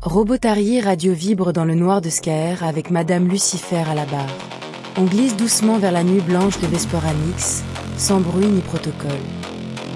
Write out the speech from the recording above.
Robotarier radio vibre dans le noir de Skaer avec Madame Lucifer à la barre. On glisse doucement vers la nuit blanche de Vesperanix, sans bruit ni protocole.